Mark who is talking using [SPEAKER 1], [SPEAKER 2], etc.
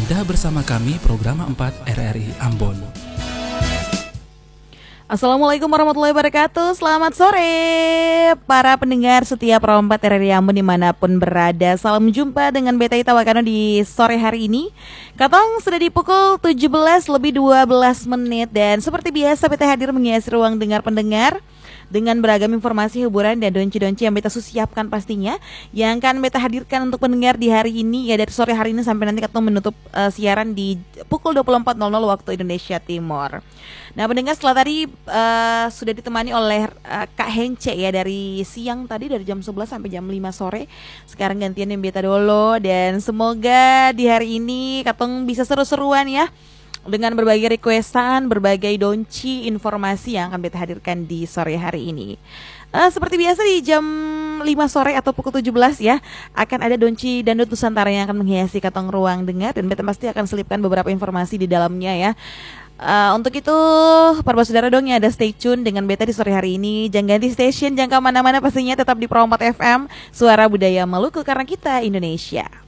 [SPEAKER 1] Anda bersama kami program 4 RRI Ambon.
[SPEAKER 2] Assalamualaikum warahmatullahi wabarakatuh. Selamat sore para pendengar setia Pro 4 RRI Ambon dimanapun berada. Salam jumpa dengan Beta Ita Wakano di sore hari ini. Katong sudah di pukul 17 lebih 12 menit. Dan seperti biasa Beta hadir menghiasi ruang dengar pendengar dengan beragam informasi, hiburan, dan donci-donci yang Beta siapkan pastinya, yang akan Beta hadirkan untuk pendengar di hari ini, ya dari sore hari ini sampai nanti kita menutup siaran di pukul 24.00 waktu Indonesia Timur. Nah pendengar, setelah tadi sudah ditemani oleh Kak Hence ya dari siang tadi, dari jam 11 sampai jam 5 sore. Sekarang gantian yang Beta dulu, dan semoga di hari ini katong bisa seru-seruan ya, dengan berbagai requestan, berbagai donci informasi yang akan Beta hadirkan di sore hari ini. Seperti biasa di jam 5 sore atau pukul 17 ya, akan ada donci Dangdut Nusantara yang akan menghiasi katong ruang dengar, dan Beta pasti akan selipkan beberapa informasi di dalamnya ya. Untuk itu para saudara dong ya, ada stay tune dengan Beta di sore hari ini. Jangan ganti station, jangan kemana-mana, pastinya tetap di Pro 4 FM, Suara Budaya Maluku, karena kita Indonesia.